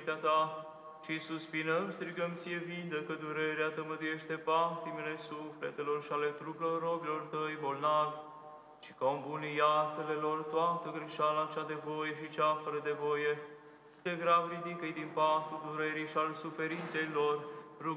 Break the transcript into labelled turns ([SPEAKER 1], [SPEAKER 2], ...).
[SPEAKER 1] înaintea Ta, și suspinăm, strigăm Ție, vindecă durerea, tămăduiește patimile sufletelor și ale trupelor robilor Tăi bolnavi, și ca un bun iartă-le lor toată greșeala cea de voie și cea fără de voie. De grav ridică-i din patul durerii și al suferinței lor,